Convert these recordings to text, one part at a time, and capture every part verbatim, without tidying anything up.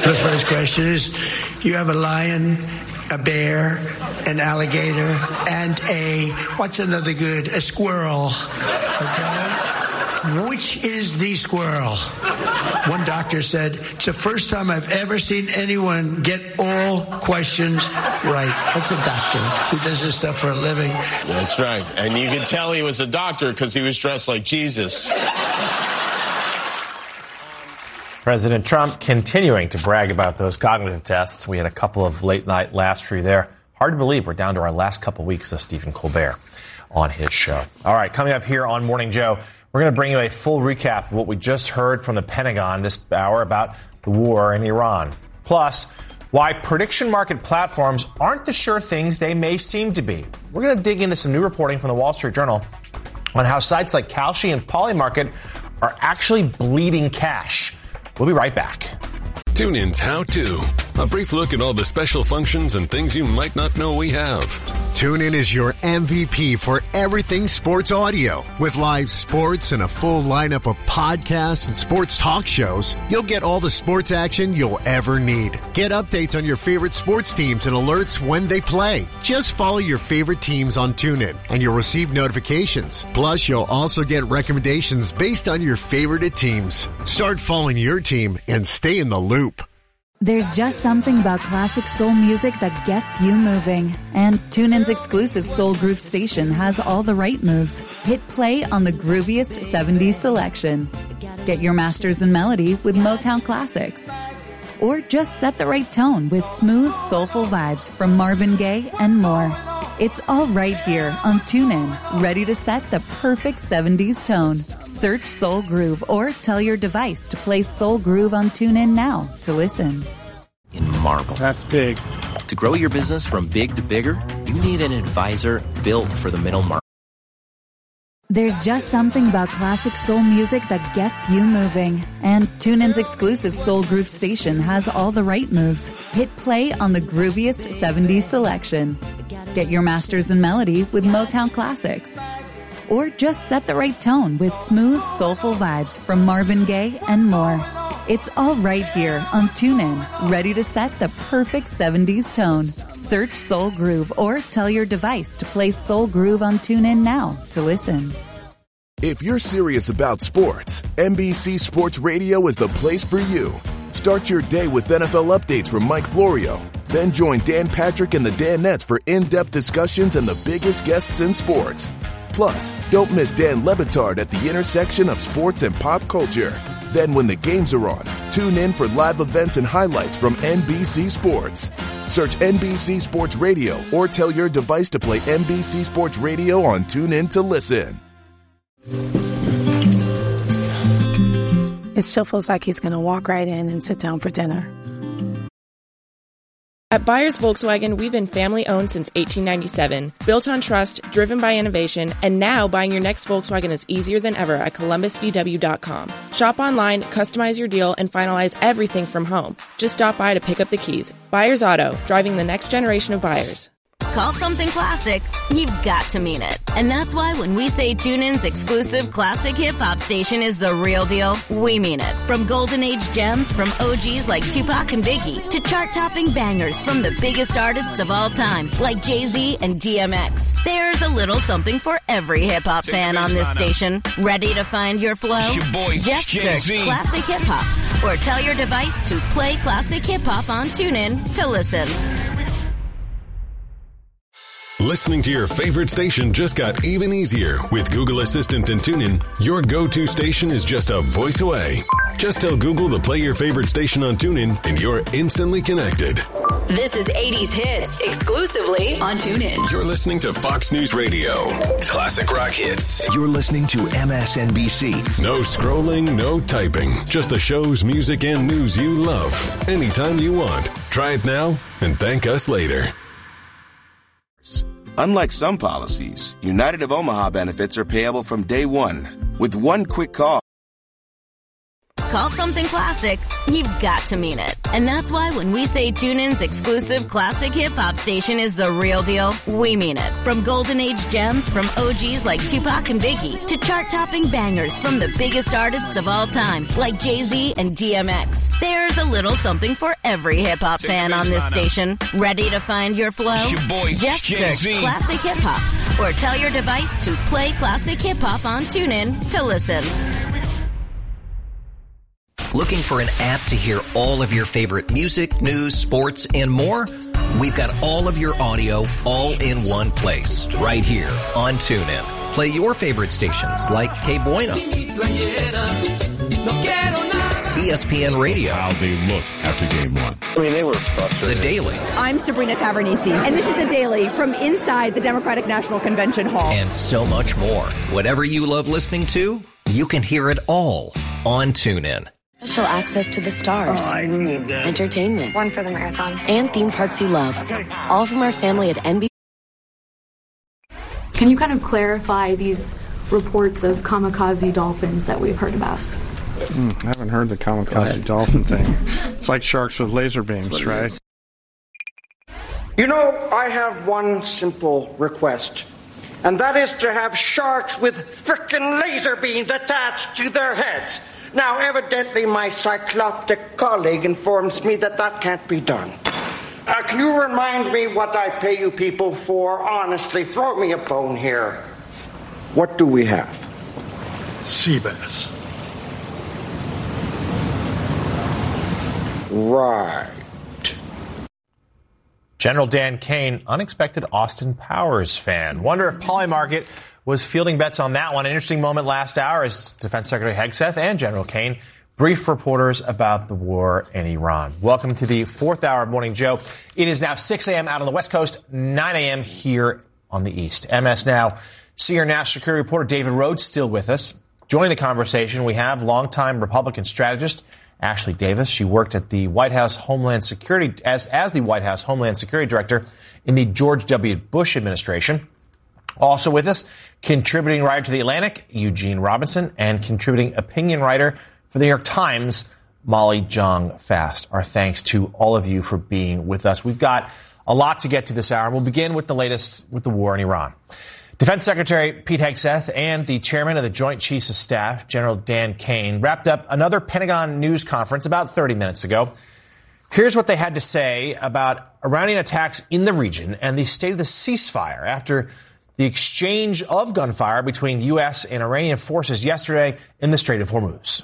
The first question is, you have a lion, a bear, an alligator, and a, what's another good, a squirrel. Okay? Which is the squirrel? One doctor said, it's the first time I've ever seen anyone get all questions right. That's a doctor who does this stuff for a living. That's right. And you can tell he was a doctor because he was dressed like Jesus. President Trump continuing to brag about those cognitive tests. We had a couple of late-night laughs for you there. Hard to believe we're down to our last couple weeks of Stephen Colbert on his show. All right, coming up here on Morning Joe, we're going to bring you a full recap of what we just heard from the Pentagon this hour about the war in Iran. Plus, why prediction market platforms aren't the sure things they may seem to be. We're going to dig into some new reporting from the Wall Street Journal on how sites like Kalshi and Polymarket are actually bleeding cash. We'll be right back. TuneIn's How To. A brief look at all the special functions and things you might not know we have. TuneIn is your M V P for everything sports audio. With live sports and a full lineup of podcasts and sports talk shows, you'll get all the sports action you'll ever need. Get updates on your favorite sports teams and alerts when they play. Just follow your favorite teams on TuneIn and you'll receive notifications. Plus, you'll also get recommendations based on your favorite teams. Start following your team and stay in the loop. There's just something about classic soul music that gets you moving. And TuneIn's exclusive Soul Groove station has all the right moves. Hit play on the grooviest seventies selection. Get your masters in melody with Motown classics. Or just set the right tone with smooth, soulful vibes from Marvin Gaye and more. It's all right here on TuneIn, ready to set the perfect seventies tone. Search Soul Groove or tell your device to play Soul Groove on TuneIn now to listen. In marble. That's big. To grow your business from big to bigger, you need an advisor built for the middle market. There's just something about classic soul music that gets you moving. And TuneIn's exclusive Soul Groove station has all the right moves. Hit play on the grooviest seventies selection. Get your masters in melody with Motown classics. Or just set the right tone with smooth, soulful vibes from Marvin Gaye and more. It's all right here on TuneIn, ready to set the perfect seventies tone. Search Soul Groove or tell your device to play Soul Groove on TuneIn now to listen. If you're serious about sports, N B C Sports Radio is the place for you. Start your day with N F L updates from Mike Florio. Then join Dan Patrick and the Danettes for in-depth discussions and the biggest guests in sports. Plus, don't miss Dan Le Batard at the intersection of sports and pop culture. Then when the games are on, tune in for live events and highlights from N B C Sports. Search N B C Sports Radio or tell your device to play N B C Sports Radio on TuneIn to listen. It still feels like he's going to walk right in and sit down for dinner. At Byers Volkswagen, we've been family-owned since eighteen ninety-seven, built on trust, driven by innovation, and now buying your next Volkswagen is easier than ever at Columbus V W dot com. Shop online, customize your deal, and finalize everything from home. Just stop by to pick up the keys. Byers Auto, driving the next generation of buyers. Call something classic, you've got to mean it. And that's why when we say TuneIn's exclusive classic hip-hop station is the real deal, we mean it. From golden age gems from O Gs like Tupac and Biggie to chart-topping bangers from the biggest artists of all time like Jay-Z and D M X. There's a little something for every hip-hop fan on this station. Ready to find your flow? It's your boy, Just Jay-Z. search Classic Hip-Hop or tell your device to play Classic Hip-Hop on TuneIn to listen. Listening to your favorite station just got even easier. With Google Assistant and TuneIn, your go-to station is just a voice away. Just tell Google to play your favorite station on TuneIn, and you're instantly connected. This is eighties Hits, exclusively on TuneIn. You're listening to Fox News Radio. Classic rock hits. You're listening to M S N B C. No scrolling, no typing. Just the shows, music, and news you love. Anytime you want. Try it now and thank us later. Unlike some policies, United of Omaha benefits are payable from day one with one quick call. Call something classic, you've got to mean it. And that's why when we say TuneIn's exclusive classic hip-hop station is the real deal, we mean it. From golden age gems from O Gs like Tupac and Biggie to chart-topping bangers from the biggest artists of all time like Jay-Z and D M X. There's a little something for every hip-hop fan on this station. Ready to find your flow? It's your boy, Just search Jay-Z. Classic Hip Hop or tell your device to play Classic Hip Hop on TuneIn to listen. Looking for an app to hear all of your favorite music, news, sports, and more? We've got all of your audio all in one place, right here on TuneIn. Play your favorite stations like K Bueno, E S P N Radio. How they looked after game one. I mean, they were frustrated. The Daily. I'm Sabrina Tavernisi, and this is The Daily from inside the Democratic National Convention Hall. And so much more. Whatever you love listening to, you can hear it all on TuneIn. Special access to the stars, Oh, I need that. entertainment, One for the marathon. and theme parks you love. All from our family at N B C. Can you kind of clarify these reports of kamikaze dolphins that we've heard about? Mm, I haven't heard the kamikaze dolphin thing. It's like sharks with laser beams, right? You know, I have one simple request, and that is to have sharks with frickin' laser beams attached to their heads. Now, evidently, my cycloptic colleague informs me that that can't be done. Uh, can you remind me what I pay you people for? Honestly, throw me a bone here. What do we have? Sea bass. Right. General Dan Kane, unexpected Austin Powers fan. Wonder if Polymarket was fielding bets on that one. An interesting moment last hour as Defense Secretary Hegseth and General Kane briefed reporters about the war in Iran. Welcome to the fourth hour of Morning Joe. It is now six a.m. out on the West Coast, nine a.m. here on the East. M S Now senior national security reporter David Rhodes still with us. Joining the conversation, we have longtime Republican strategist Ashley Davis. She worked at the White House Homeland Security as, as the White House Homeland Security Director in the George W. Bush administration. Also with us, contributing writer to The Atlantic, Eugene Robinson, and contributing opinion writer for The New York Times, Molly Jong Fast. Our thanks to all of you for being with us. We've got a lot to get to this hour. We'll begin with the latest with the war in Iran. Defense Secretary Pete Hegseth and the chairman of the Joint Chiefs of Staff, General Dan Kane, wrapped up another Pentagon news conference about thirty minutes ago. Here's what they had to say about Iranian attacks in the region and the state of the ceasefire after the exchange of gunfire between U S and Iranian forces yesterday in the Strait of Hormuz.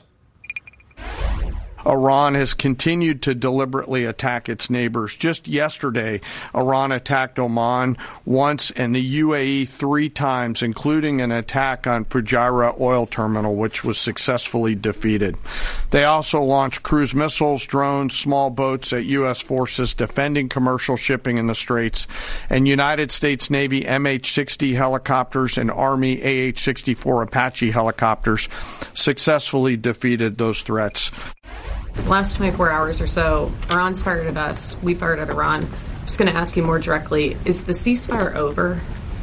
Iran has continued to deliberately attack its neighbors. Just yesterday, Iran attacked Oman once and the U A E three times, including an attack on Fujairah oil terminal, which was successfully defeated. They also launched cruise missiles, drones, small boats at U S forces defending commercial shipping in the Straits, and United States Navy M H sixty helicopters and Army A H sixty-four Apache helicopters successfully defeated those threats. Last twenty-four hours or so, Iran's fired at us. We fired at Iran. Just going to ask you more directly, is the ceasefire over?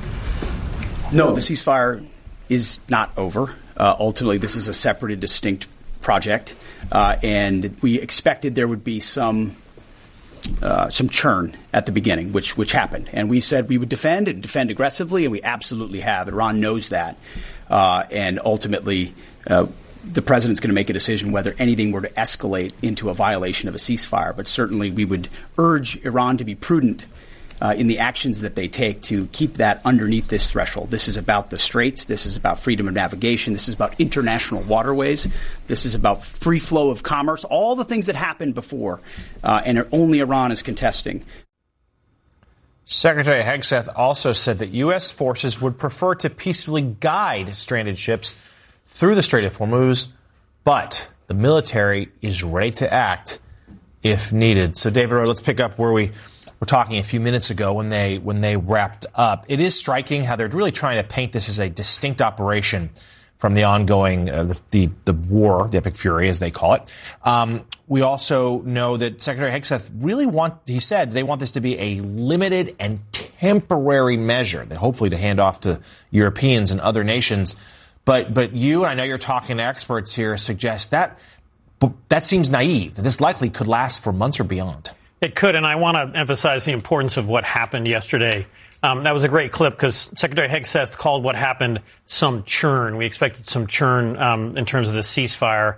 No, the ceasefire is not over. Uh, ultimately, this is a separate and distinct project, uh, and we expected there would be some uh, some churn at the beginning, which which happened. And we said we would defend and defend aggressively, and we absolutely have. Iran knows that, uh, and ultimately uh, the president's going to make a decision whether anything were to escalate into a violation of a ceasefire. But certainly we would urge Iran to be prudent uh, in the actions that they take to keep that underneath this threshold. This is about the Straits. This is about freedom of navigation. This is about international waterways. This is about free flow of commerce, all the things that happened before, uh, and only Iran is contesting. Secretary Hegseth also said that U S forces would prefer to peacefully guide stranded ships through the Strait of Hormuz, but the military is ready to act if needed. So, David Rowe, let's pick up where we were talking a few minutes ago when they when they wrapped up. It is striking how they're really trying to paint this as a distinct operation from the ongoing uh, the, the the war, the Epic Fury, as they call it. Um, we also know that Secretary Hegseth really want, he said, they want this to be a limited and temporary measure, hopefully to hand off to Europeans and other nations. But but you, and I know you're talking to experts here, suggest that that seems naive. This likely could last for months or beyond. It could, and I want to emphasize the importance of what happened yesterday. Um, that was a great clip because Secretary Hegseth called what happened some churn. We expected some churn um, in terms of the ceasefire.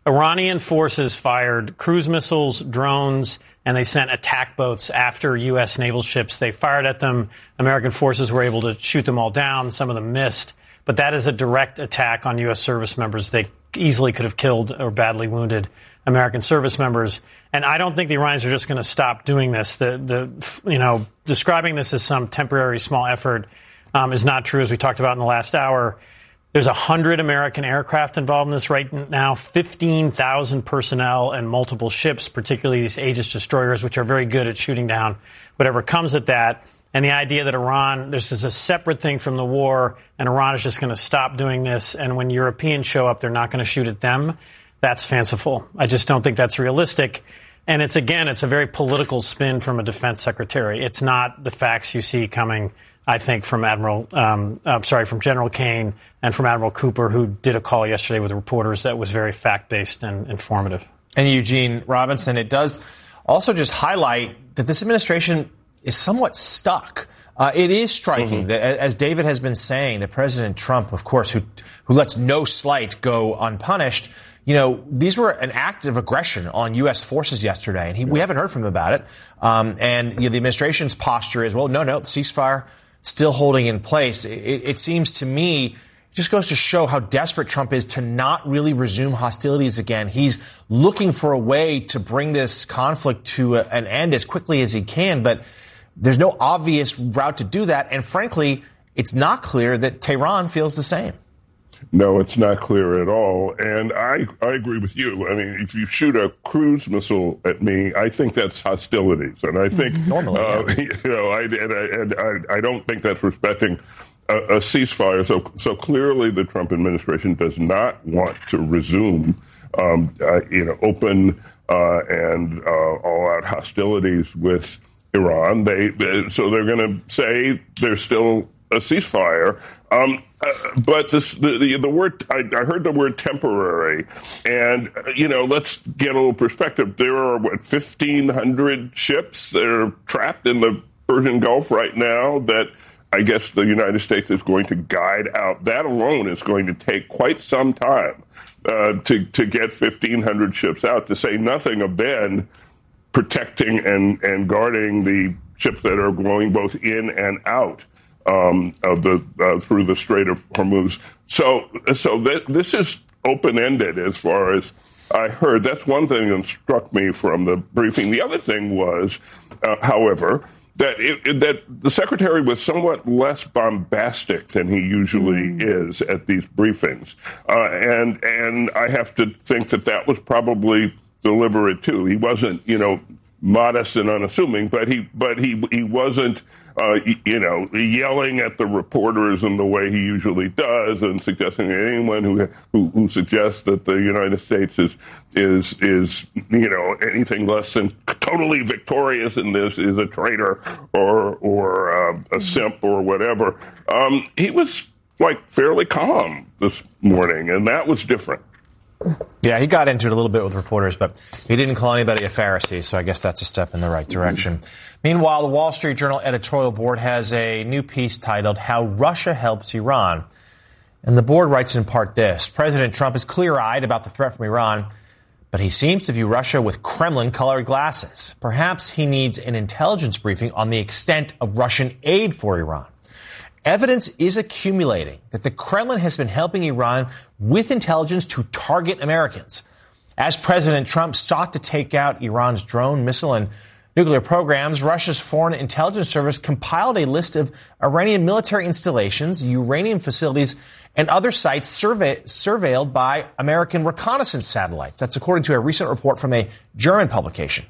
Iranian forces fired cruise missiles, drones, and they sent attack boats after U S naval ships. They fired at them. American forces were able to shoot them all down. Some of them missed. But that is a direct attack on U S service members. They easily could have killed or badly wounded American service members. And I don't think the Iranians are just going to stop doing this. The, the, you know, describing this as some temporary small effort um, is not true, as we talked about in the last hour. There's one hundred American aircraft involved in this right now, fifteen thousand personnel and multiple ships, particularly these Aegis destroyers, which are very good at shooting down whatever comes at that. And the idea that Iran, this is a separate thing from the war, and Iran is just going to stop doing this, and when Europeans show up, they're not going to shoot at them, that's fanciful. I just don't think that's realistic. And it's, again, it's a very political spin from a defense secretary. It's not the facts you see coming, I think, from Admiral, um, I'm sorry, from General Kane and from Admiral Cooper, who did a call yesterday with reporters that was very fact-based and informative. And Eugene Robinson, it does also just highlight that this administration is somewhat stuck. Uh, it is striking mm-hmm. that, as David has been saying, that President Trump, of course, who who lets no slight go unpunished, you know, these were an act of aggression on U S forces yesterday, and he, we haven't heard from him about it. Um, and you know, the administration's posture is, well, no, no, the ceasefire still holding in place. It, it seems to me it just goes to show how desperate Trump is to not really resume hostilities again. He's looking for a way to bring this conflict to a, an end as quickly as he can, but there's no obvious route to do that. And frankly, it's not clear that Tehran feels the same. No, it's not clear at all. And I, I agree with you. I mean, if you shoot a cruise missile at me, I think that's hostilities. And I think, Normally, uh, yeah. you know, I, and, I, and I, I don't think that's respecting a, a ceasefire. So, so clearly the Trump administration does not want to resume, um, uh, you know, open uh, and uh, all-out hostilities with Iran. They, they so they're going to say there's still a ceasefire. Um, uh, but this, the, the, the word, I, I heard the word temporary, and, uh, you know, let's get a little perspective. There are, what, fifteen hundred ships that are trapped in the Persian Gulf right now that I guess the United States is going to guide out. That alone is going to take quite some time uh, to, to get fifteen hundred ships out, to say nothing of then protecting and, and guarding the ships that are going both in and out um, of the uh, through the Strait of Hormuz. So, so that this is open-ended as far as I heard. That's one thing that struck me from the briefing. The other thing was, uh, however, that it, it, that the secretary was somewhat less bombastic than he usually mm. is at these briefings, uh, and and I have to think that that was probably deliberate too. He wasn't, you know, modest and unassuming, but he but he he wasn't, uh, you know, yelling at the reporters in the way he usually does, and suggesting that anyone who who, who suggests that the United States is is is you know anything less than totally victorious in this is a traitor or or uh, a simp or whatever. Um, he was like fairly calm this morning, and that was different. Yeah, he got into it a little bit with reporters, but he didn't call anybody a Pharisee, so I guess that's a step in the right direction. Mm-hmm. Meanwhile, the Wall Street Journal editorial board has a new piece titled How Russia Helps Iran. And the board writes in part this: President Trump is clear-eyed about the threat from Iran, but he seems to view Russia with Kremlin-colored glasses. Perhaps he needs an intelligence briefing on the extent of Russian aid for Iran. Evidence is accumulating that the Kremlin has been helping Iran with intelligence to target Americans. As President Trump sought to take out Iran's drone, missile, and nuclear programs, Russia's Foreign Intelligence Service compiled a list of Iranian military installations, uranium facilities, and other sites survey- surveilled by American reconnaissance satellites. That's according to a recent report from a German publication.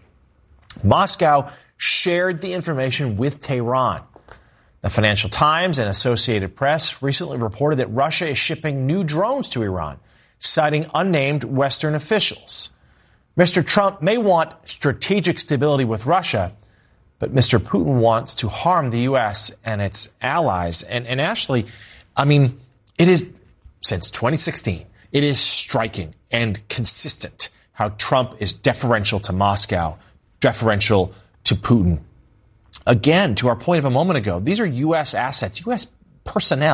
Moscow shared the information with Tehran. The Financial Times and Associated Press recently reported that Russia is shipping new drones to Iran, citing unnamed Western officials. Mister Trump may want strategic stability with Russia, but Mister Putin wants to harm the U S and its allies. And, and actually, I mean, it is, since twenty sixteen, it is striking and consistent how Trump is deferential to Moscow, deferential to Putin. Again, to our point of a moment ago, these are U S assets, U S personnel,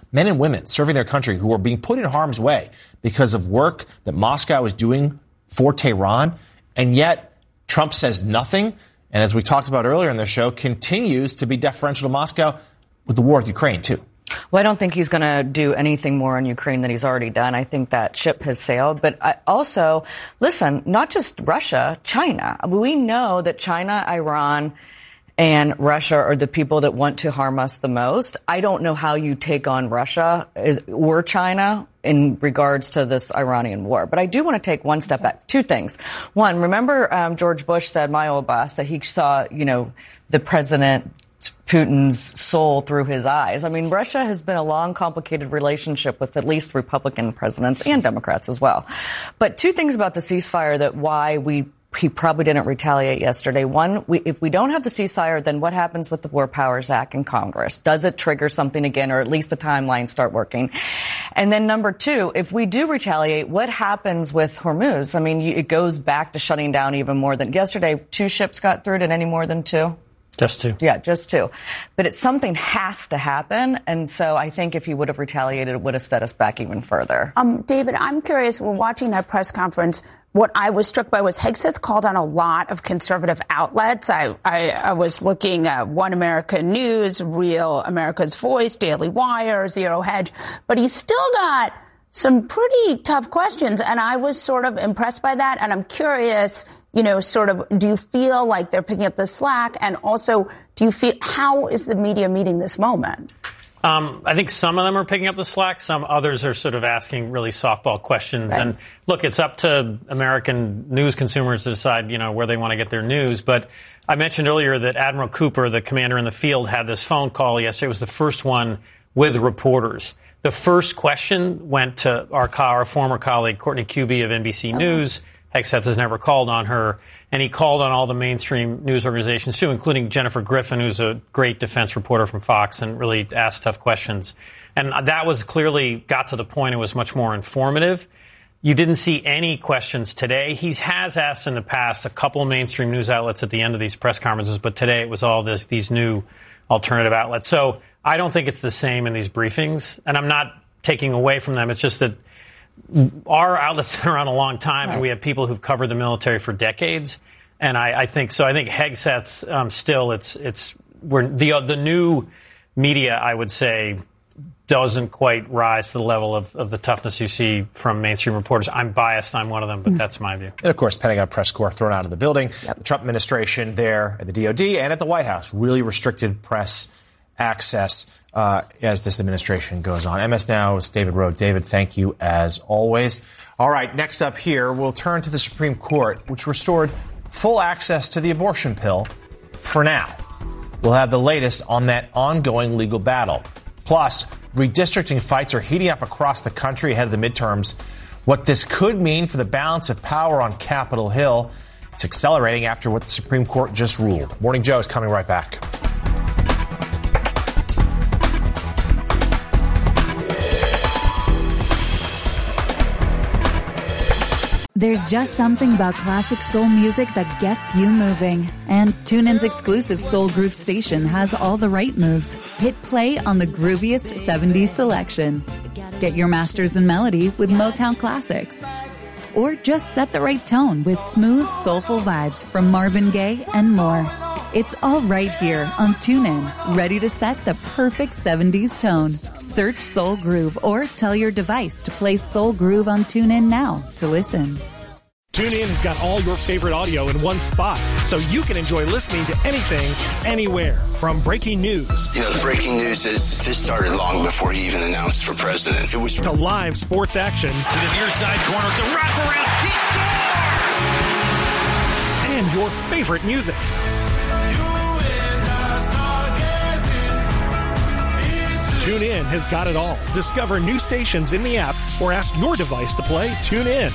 men and women serving their country who are being put in harm's way because of work that Moscow is doing for Tehran, and yet Trump says nothing, and as we talked about earlier in the show, continues to be deferential to Moscow with the war with Ukraine, too. Well, I don't think he's going to do anything more on Ukraine than he's already done. I think that ship has sailed. But I also, listen, not just Russia, China. We know that China, Iran, and Russia are the people that want to harm us the most. I don't know how you take on Russia or China in regards to this Iranian war. But I do want to take one step back. Two things. One, remember um, George Bush said, my old boss, that he saw, you know, the president Putin's soul through his eyes. I mean, Russia has been a long, complicated relationship with at least Republican presidents and Democrats as well. But two things about the ceasefire that why we he probably didn't retaliate yesterday. One, we, if we don't have the ceasefire, then what happens with the War Powers Act in Congress? Does it trigger something again, or at least the timelines start working? And then number two, if we do retaliate, what happens with Hormuz? I mean, it goes back to shutting down even more than yesterday. Two ships got through. Did any more than two? Just two. Yeah, just two. But it's something has to happen. And so I think if he would have retaliated, it would have set us back even further. Um, David, I'm curious. We're watching that press conference. What I was struck by was Hegseth called on a lot of conservative outlets. I, I, I was looking at One America News, Real America's Voice, Daily Wire, Zero Hedge. But he's still got some pretty tough questions. And I was sort of impressed by that. And I'm curious, you know, sort of, do you feel like they're picking up the slack? And also, do you feel, how is the media meeting this moment? Um, I think some of them are picking up the slack. Some others are sort of asking really softball questions. Right. And look, it's up to American news consumers to decide, you know, where they want to get their news. But I mentioned earlier that Admiral Cooper, the commander in the field, had this phone call yesterday. It was the first one with reporters. The first question went to our, our former colleague, Courtney Kube of N B C News. Hegseth has never called on her, and he called on all the mainstream news organizations, too, including Jennifer Griffin, who's a great defense reporter from Fox, and really asked tough questions. And that was clearly got to the point it was much more informative. You didn't see any questions today. He has asked in the past a couple of mainstream news outlets at the end of these press conferences, but today it was all this, these new alternative outlets. So I don't think it's the same in these briefings, and I'm not taking away from them. It's just that our outlets have been around a long time, right, and we have people who've covered the military for decades. And I, I think so. I think Hegseth's um, still it's it's we're the uh, the new media, I would say, doesn't quite rise to the level of, of the toughness you see from mainstream reporters. I'm biased. I'm one of them, but that's my view. And of course, Pentagon press corps thrown out of the building. Yep. The Trump administration there at the D O D and at the White House really restricted press access uh, as this administration goes on. M S Now's David Rowe. David, thank you as always. All right, next up here, we'll turn to the Supreme Court, which restored full access to the abortion pill for now. We'll have the latest on that ongoing legal battle. Plus, redistricting fights are heating up across the country ahead of the midterms. What this could mean for the balance of power on Capitol Hill. It's accelerating after what the Supreme Court just ruled. Morning Joe is coming right back. There's just something about classic soul music that gets you moving. And TuneIn's exclusive Soul Groove station has all the right moves. Hit play on the grooviest seventies selection. Get your masters in melody with Motown classics. Or just set the right tone with smooth, soulful vibes from Marvin Gaye and more. It's all right here on TuneIn, ready to set the perfect seventies tone. Search Soul Groove or tell your device to play Soul Groove on TuneIn now to listen. TuneIn has got all your favorite audio in one spot, so you can enjoy listening to anything, anywhere. From breaking news. You know, the breaking news is this started long before he even announced for president. It was to live sports action. To the near side corner, it's a wraparound. He scores! And your favorite music. TuneIn has got it all. Discover new stations in the app or ask your device to play TuneIn.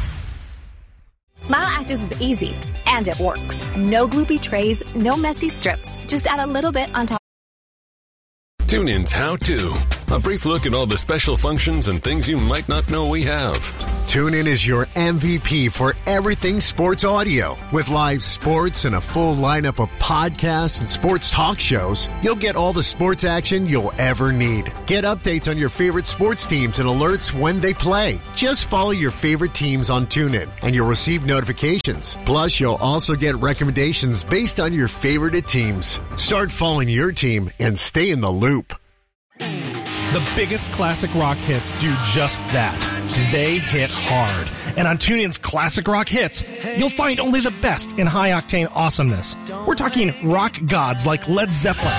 Smile Active is easy, and it works. No gloopy trays, no messy strips. Just add a little bit on top. TuneIn's How To. A brief look at all the special functions and things you might not know we have. TuneIn is your M V P for everything sports audio. With live sports and a full lineup of podcasts and sports talk shows, you'll get all the sports action you'll ever need. Get updates on your favorite sports teams and alerts when they play. Just follow your favorite teams on TuneIn, and you'll receive notifications. Plus, you'll also get recommendations based on your favorite teams. Start following your team and stay in the loop. The biggest classic rock hits do just that. They hit hard. And on TuneIn's Classic Rock Hits, you'll find only the best in high-octane awesomeness. We're talking rock gods like Led Zeppelin,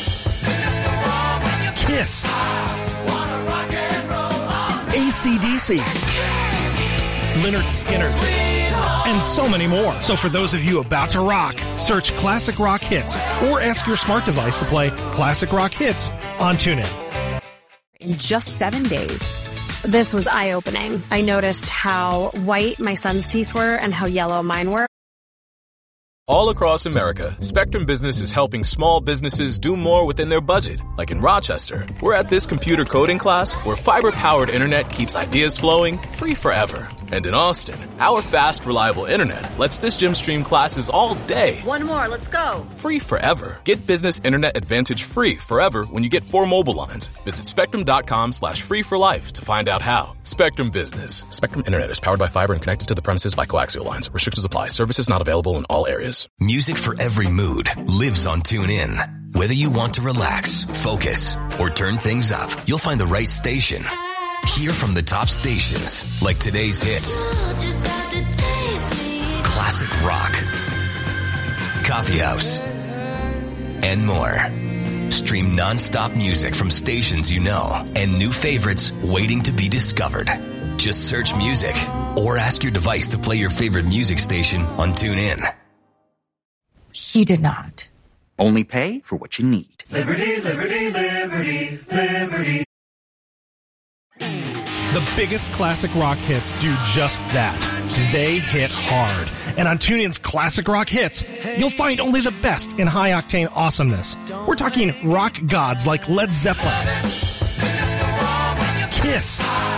Kiss, A C D C, Lynyrd Skynyrd, and so many more. So for those of you about to rock, search Classic Rock Hits or ask your smart device to play Classic Rock Hits on TuneIn. In just seven days. This was eye-opening. I noticed how white my son's teeth were and how yellow mine were. All across America, Spectrum Business is helping small businesses do more within their budget. Like in Rochester, we're at this computer coding class where fiber-powered internet keeps ideas flowing free forever. And in Austin, our fast, reliable internet lets this gym stream classes all day. One more, let's go. Free forever. Get business internet advantage free forever when you get four mobile lines. Visit spectrum.com slash free for life to find out how. Spectrum Business. Spectrum Internet is powered by fiber and connected to the premises by coaxial lines. Restrictions apply. Services not available in all areas. Music for every mood lives on TuneIn. Whether you want to relax, focus, or turn things up, you'll find the right station. Hear from the top stations, like today's hits, classic rock, coffee house, and more. Stream non-stop music from stations you know and new favorites waiting to be discovered. Just search music or ask your device to play your favorite music station on TuneIn. He did not. Only pay for what you need. Liberty, liberty, liberty, liberty. The biggest classic rock hits do just that. They hit hard. And on TuneIn's Classic Rock Hits, you'll find only the best in high-octane awesomeness. We're talking rock gods like Led Zeppelin, Kiss,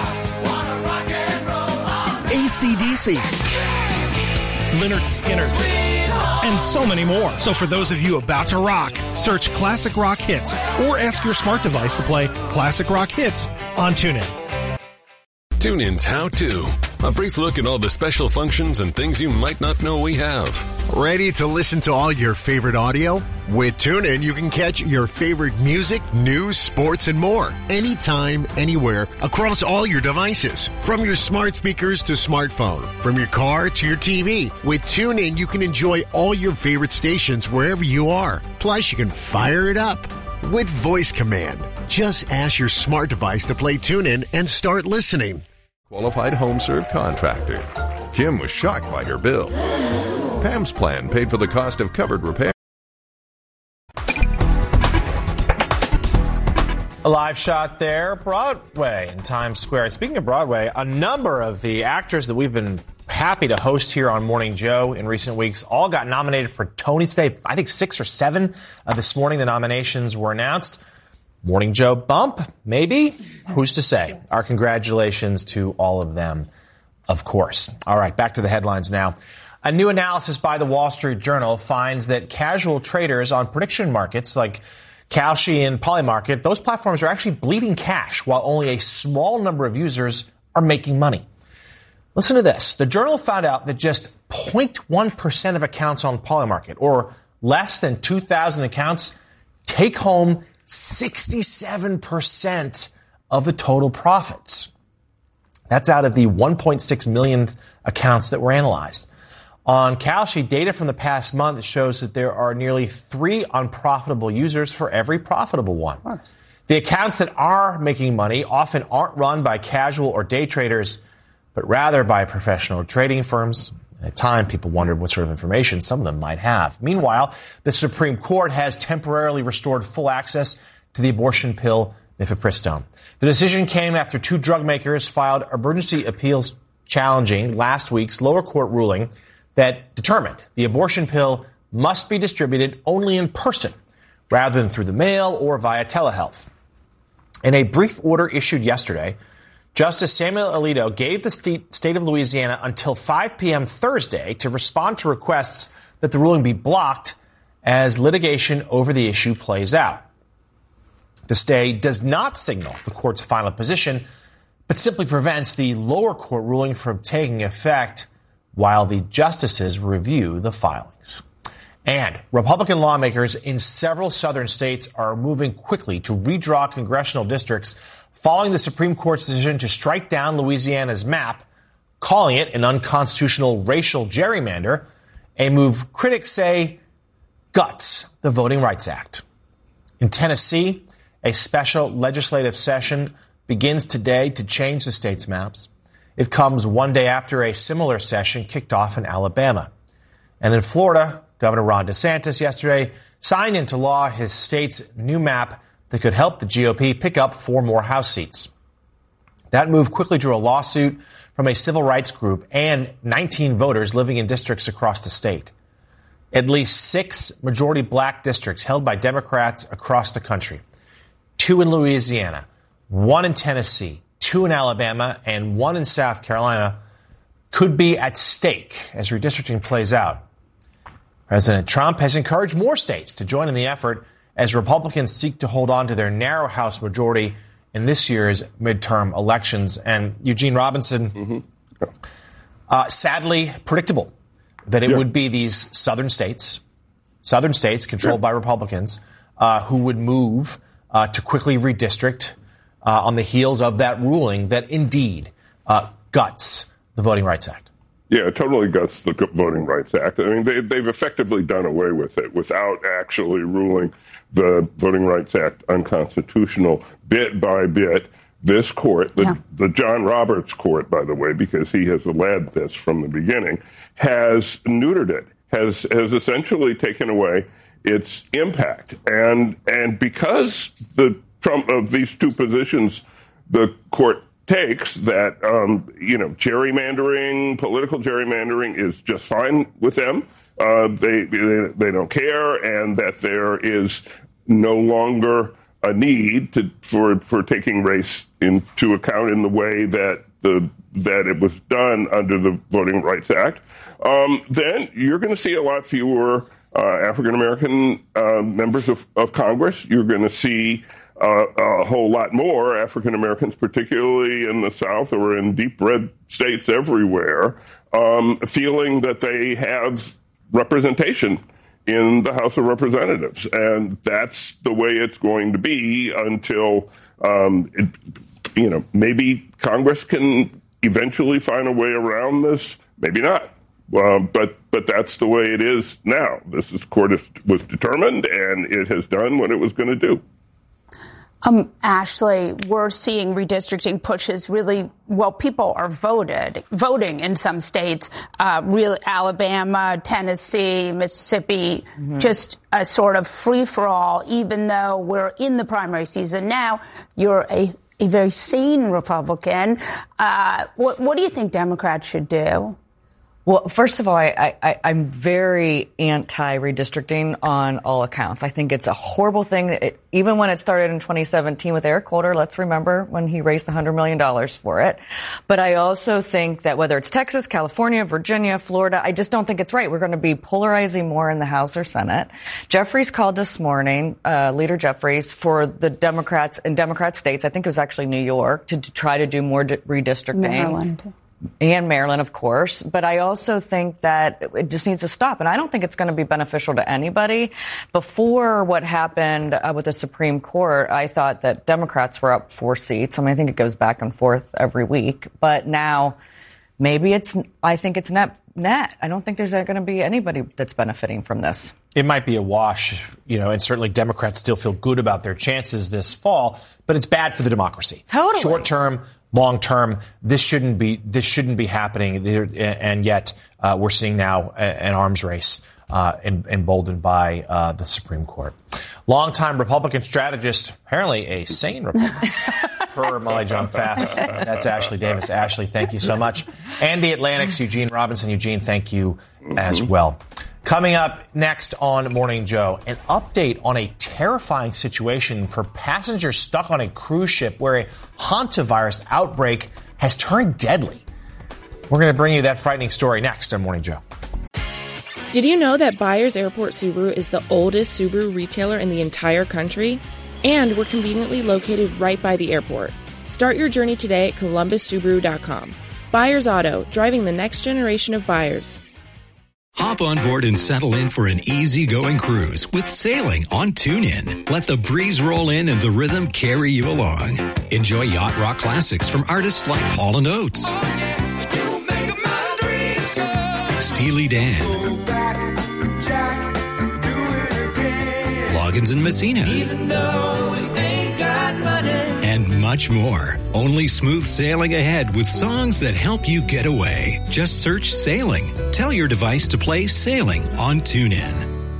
A C D C, Lynyrd Skynyrd, and so many more. So for those of you about to rock, search Classic Rock Hits or ask your smart device to play Classic Rock Hits on TuneIn. TuneIn's How To. A brief look at all the special functions and things you might not know we have. Ready to listen to all your favorite audio? With TuneIn, you can catch your favorite music, news, sports, and more. Anytime, anywhere, across all your devices. From your smart speakers to smartphone. From your car to your T V. With TuneIn, you can enjoy all your favorite stations wherever you are. Plus, you can fire it up with voice command. Just ask your smart device to play TuneIn and start listening. Qualified home serve contractor. Kim was shocked by her bill. Pam's plan paid for the cost of covered repair. A live shot there, Broadway in Times Square. Speaking of Broadway, a number of the actors that we've been happy to host here on Morning Joe in recent weeks all got nominated for Tony today. I think six or seven uh, this morning the nominations were announced. Morning Joe bump, maybe? Who's to say? Our congratulations to all of them, of course. All right, back to the headlines now. A new analysis by the Wall Street Journal finds that casual traders on prediction markets like Kalshi and Polymarket, those platforms are actually bleeding cash while only a small number of users are making money. Listen to this. The Journal found out that just zero point one percent of accounts on Polymarket, or less than two thousand accounts, take home sixty-seven percent of the total profits. That's out of the one point six million accounts that were analyzed. On Kalshi, data from the past month shows that there are nearly three unprofitable users for every profitable one. The accounts that are making money often aren't run by casual or day traders, but rather by professional trading firms. At a time, people wondered what sort of information some of them might have. Meanwhile, the Supreme Court has temporarily restored full access to the abortion pill mifepristone. The decision came after two drug makers filed emergency appeals challenging last week's lower court ruling that determined the abortion pill must be distributed only in person rather than through the mail or via telehealth. In a brief order issued yesterday, Justice Samuel Alito gave the state of Louisiana until five p.m. Thursday to respond to requests that the ruling be blocked as litigation over the issue plays out. The stay does not signal the court's final position, but simply prevents the lower court ruling from taking effect while the justices review the filings. And Republican lawmakers in several southern states are moving quickly to redraw congressional districts following the Supreme Court's decision to strike down Louisiana's map, calling it an unconstitutional racial gerrymander, a move critics say guts the Voting Rights Act. In Tennessee, a special legislative session begins today to change the state's maps. It comes one day after a similar session kicked off in Alabama. And in Florida, Governor Ron DeSantis yesterday signed into law his state's new map that could help the G O P pick up four more House seats. That move quickly drew a lawsuit from a civil rights group and nineteen voters living in districts across the state. At least six majority black districts held by Democrats across the country, two in Louisiana, one in Tennessee, two in Alabama, and one in South Carolina, could be at stake as redistricting plays out. President Trump has encouraged more states to join in the effort as Republicans seek to hold on to their narrow House majority in this year's midterm elections. And Eugene Robinson, mm-hmm. uh, sadly predictable that it yeah. would be these southern states, southern states controlled yeah. by Republicans, uh, who would move uh, to quickly redistrict uh, on the heels of that ruling that indeed uh, guts the Voting Rights Act. Yeah, it totally guts the Voting Rights Act. I mean, they, they've effectively done away with it without actually ruling the Voting Rights Act unconstitutional bit by bit. This court, the, yeah. the John Roberts court, by the way, because he has led this from the beginning, has neutered it, has has essentially taken away its impact. And and because the Trump of these two positions, the court takes that, um, you know, gerrymandering, political gerrymandering is just fine with them. Uh, they, they they don't care, and that there is no longer a need to for for taking race into account in the way that the that it was done under the Voting Rights Act. Um, then you're going to see a lot fewer uh, African American uh, members of, of Congress. You're going to see Uh, a whole lot more African Americans, particularly in the South or in deep red states everywhere, um, feeling that they have representation in the House of Representatives. And that's the way it's going to be until, um, it, you know, maybe Congress can eventually find a way around this. Maybe not. Um, but but that's the way it is now. This is, court is, was determined, and it has done what it was going to do. Um, Ashley, we're seeing redistricting pushes really, well, people are voted, voting in some states, uh, really Alabama, Tennessee, Mississippi, mm-hmm. just a sort of free-for-all, even though we're in the primary season now. You're a, a very sane Republican. Uh, what, what do you think Democrats should do? Well, first of all, I, I, I'm very anti-redistricting on all accounts. I think it's a horrible thing. It, even when it started in twenty seventeen with Eric Holder, let's remember when he raised one hundred million dollars for it. But I also think that whether it's Texas, California, Virginia, Florida, I just don't think it's right. We're going to be polarizing more in the House or Senate. Jeffries called this morning, uh, Leader Jeffries, for the Democrats in Democrat states, I think it was actually New York, to, to try to do more di- redistricting. Maryland. And Maryland, of course. But I also think that it just needs to stop. And I don't think it's going to be beneficial to anybody. Before what happened uh, with the Supreme Court, I thought that Democrats were up four seats. I mean, I think it goes back and forth every week. But now maybe it's, I think it's net, net. I don't think there's going to be anybody that's benefiting from this. It might be a wash, you know, and certainly Democrats still feel good about their chances this fall, but it's bad for the democracy. Totally. Short term. Long term, this shouldn't be this shouldn't be happening, and yet uh, we're seeing now an arms race uh, emboldened by uh, the Supreme Court. Longtime Republican strategist, apparently a sane Republican, per Molly John Fast. That's Ashley Davis. Ashley, thank you so much. And the Atlantic's Eugene Robinson. Eugene, thank you as well. Coming up next on Morning Joe, an update on a terrifying situation for passengers stuck on a cruise ship where a hantavirus outbreak has turned deadly. We're going to bring you that frightening story next on Morning Joe. Did you know that Byers Airport Subaru is the oldest Subaru retailer in the entire country? And we're conveniently located right by the airport. Start your journey today at columbus subaru dot com. Byers Auto, driving the next generation of buyers. Hop on board and settle in for an easy-going cruise with sailing on TuneIn. Let the breeze roll in and the rhythm carry you along. Enjoy yacht rock classics from artists like Hall and Oates, Steely Dan, Loggins and Messina, and much more. Only smooth sailing ahead with songs that help you get away. Just search Sailing. Tell your device to play Sailing on TuneIn.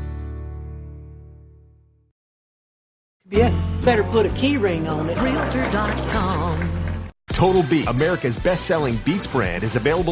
Yeah, better put a key ring on it. Realtor dot com. Total Beats, America's best-selling Beats brand, is available.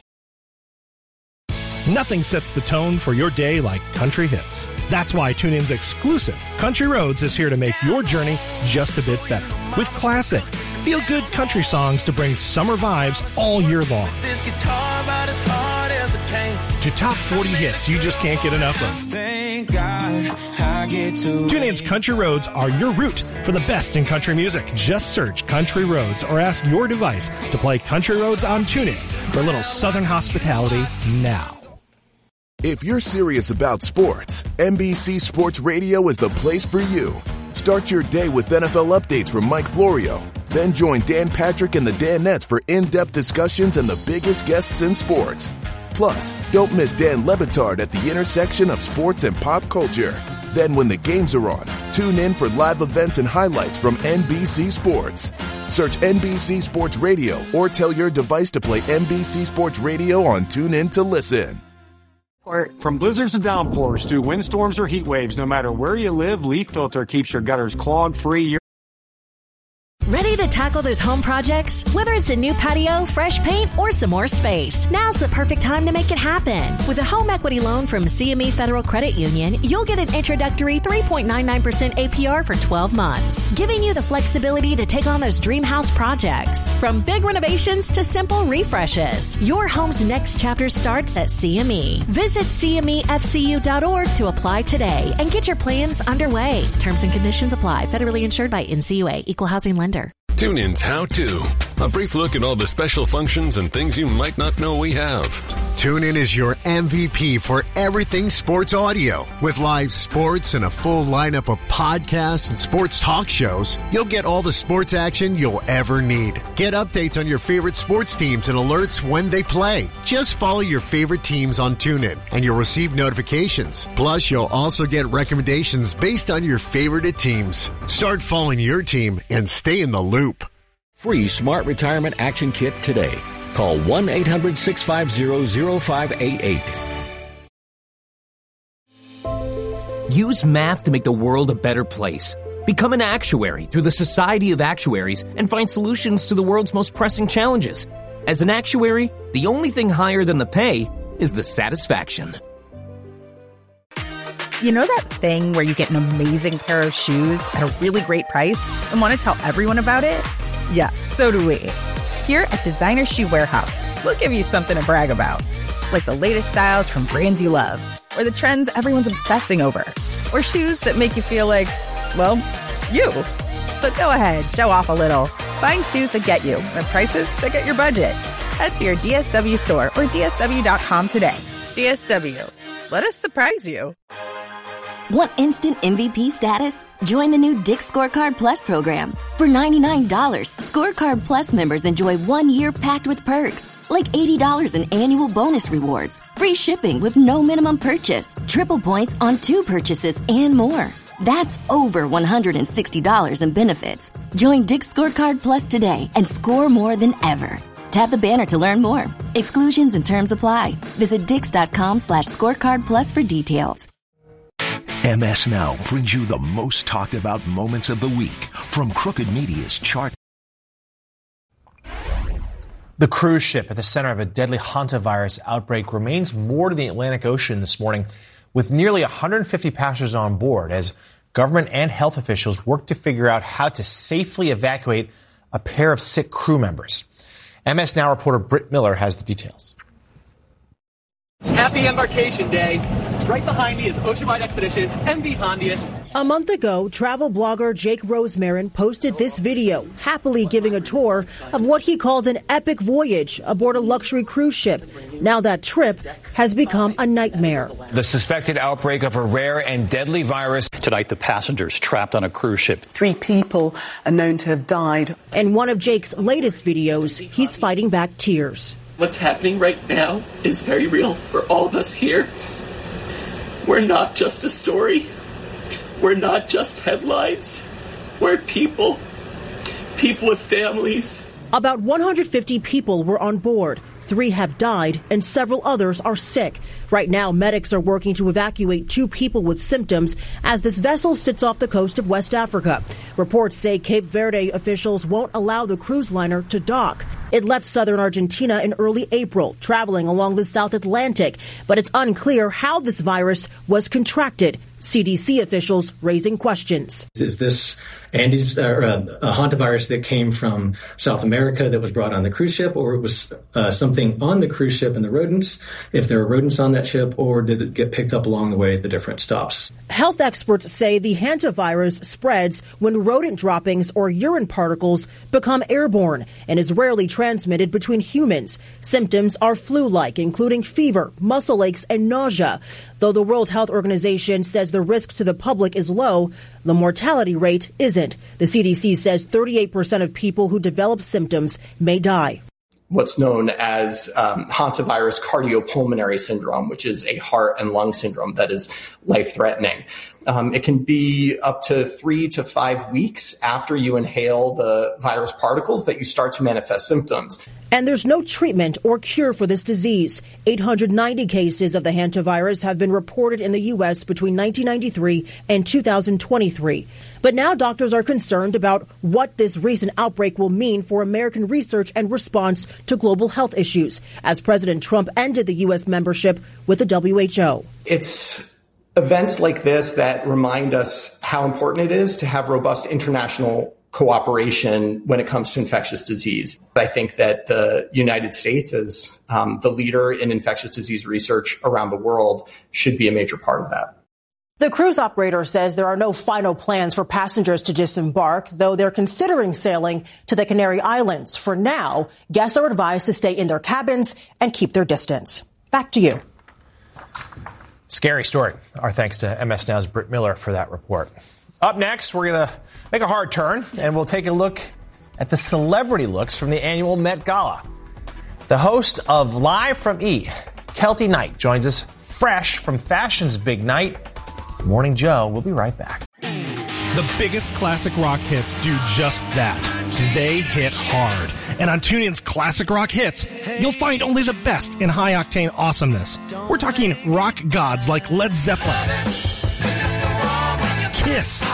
Nothing sets the tone for your day like country hits. That's why TuneIn's exclusive Country Roads is here to make your journey just a bit better. With classic, feel-good country songs to bring summer vibes all year long. This guitar about as hard as it came. To top forty hits you just can't get enough of. Thank God I get to. TuneIn's Country Roads are your route for the best in country music. Just search Country Roads or ask your device to play Country Roads on TuneIn for a little Southern hospitality now. If you're serious about sports, N B C Sports Radio is the place for you. Start your day with N F L updates from Mike Florio. Then join Dan Patrick and the Danettes for in-depth discussions and the biggest guests in sports. Plus, don't miss Dan Le Batard at the intersection of sports and pop culture. Then when the games are on, tune in for live events and highlights from N B C Sports. Search N B C Sports Radio or tell your device to play N B C Sports Radio on TuneIn to listen. From blizzards to downpours to windstorms or heat waves, no matter where you live, Leaf Filter keeps your gutters clog-free. Ready to tackle those home projects? Whether it's a new patio, fresh paint, or some more space, now's the perfect time to make it happen. With a home equity loan from C M E Federal Credit Union, you'll get an introductory three point nine nine percent A P R for twelve months, giving you the flexibility to take on those dream house projects. From big renovations to simple refreshes, your home's next chapter starts at C M E. Visit C M E F C U dot org to apply today and get your plans underway. Terms and conditions apply. Federally insured by N C U A. Equal housing lender. TuneIn's How To. A brief look at all the special functions and things you might not know we have. TuneIn is your M V P for everything sports audio. With live sports and a full lineup of podcasts and sports talk shows, you'll get all the sports action you'll ever need. Get updates on your favorite sports teams and alerts when they play. Just follow your favorite teams on TuneIn and you'll receive notifications. Plus, you'll also get recommendations based on your favorite teams. Start following your team and stay in the loop. Free Smart Retirement Action Kit today. Call one eight hundred six five zero zero five eight eight. Use math to make the world a better place. Become an actuary through the Society of Actuaries and find solutions to the world's most pressing challenges. As an actuary, the only thing higher than the pay is the satisfaction. You know that thing where you get an amazing pair of shoes at a really great price and want to tell everyone about it? Yeah, so do we. Here at Designer Shoe Warehouse, we'll give you something to brag about. Like the latest styles from brands you love, or the trends everyone's obsessing over, or shoes that make you feel like, well, you. So go ahead, show off a little. Find shoes that get you at prices that get your budget. Head to your D S W store or D S W dot com today. D S W. Let us surprise you. Want instant M V P status? Join the new Dick's Scorecard Plus program. For ninety-nine dollars, Scorecard Plus members enjoy one year packed with perks, like eighty dollars in annual bonus rewards, free shipping with no minimum purchase, triple points on two purchases, and more. That's over one hundred sixty dollars in benefits. Join Dick's Scorecard Plus today and score more than ever. Tap the banner to learn more. Exclusions and terms apply. Visit dix.com slash scorecard plus for details. M S Now brings you the most talked about moments of the week from Crooked Media's chart. The cruise ship at the center of a deadly hantavirus outbreak remains moored in the Atlantic Ocean this morning with nearly one hundred fifty passengers on board as government and health officials work to figure out how to safely evacuate a pair of sick crew members. M S Now reporter Britt Miller has the details. Happy Embarkation Day. Right behind me is Oceanwide Expeditions M V Hondius. A month ago, travel blogger Jake Rosemarin posted this video, happily giving a tour of what he called an epic voyage aboard a luxury cruise ship. Now that trip has become a nightmare. The suspected outbreak of a rare and deadly virus. Tonight, the passengers trapped on a cruise ship. Three people are known to have died. In one of Jake's latest videos, he's fighting back tears. What's happening right now is very real for all of us here. We're not just a story. We're not just headlines. We're people. People with families. About one hundred fifty people were on board. Three have died and several others are sick. Right now, medics are working to evacuate two people with symptoms as this vessel sits off the coast of West Africa. Reports say Cape Verde officials won't allow the cruise liner to dock. It left southern Argentina in early April, traveling along the South Atlantic, but it's unclear how this virus was contracted. C D C officials raising questions. Is this Andes, uh, a hantavirus that came from South America that was brought on the cruise ship, or it was uh, something on the cruise ship and the rodents, if there were rodents on that ship, or did it get picked up along the way at the different stops? Health experts say the hantavirus spreads when rodent droppings or urine particles become airborne and is rarely transmitted between humans. Symptoms are flu-like, including fever, muscle aches, and nausea. Though the World Health Organization says the risk to the public is low, the mortality rate isn't. The C D C says thirty-eight percent of people who develop symptoms may die. What's known as um, hantavirus cardiopulmonary syndrome, which is a heart and lung syndrome that is life-threatening. Um, it can be up to three to five weeks after you inhale the virus particles that you start to manifest symptoms. And there's no treatment or cure for this disease. eight hundred ninety cases of the hantavirus have been reported in the U S between nineteen ninety-three and two thousand twenty-three. But now doctors are concerned about what this recent outbreak will mean for American research and response to global health issues, as President Trump ended the U S membership with the W H O. It's events like this that remind us how important it is to have robust international cooperation when it comes to infectious disease. I think that the United States, as um, the leader in infectious disease research around the world, should be a major part of that. The cruise operator says there are no final plans for passengers to disembark, though they're considering sailing to the Canary Islands. For now, guests are advised to stay in their cabins and keep their distance. Back to you. Scary story. Our thanks to M S Now's Britt Miller for that report. Up next, we're going to make a hard turn, and we'll take a look at the celebrity looks from the annual Met Gala. The host of Live from E, Kelty Knight, joins us fresh from fashion's big night. Morning Joe. We'll be right back. The biggest classic rock hits do just that. They hit hard. And on TuneIn's Classic Rock Hits, you'll find only the best in high-octane awesomeness. We're talking rock gods like Led Zeppelin, Kiss,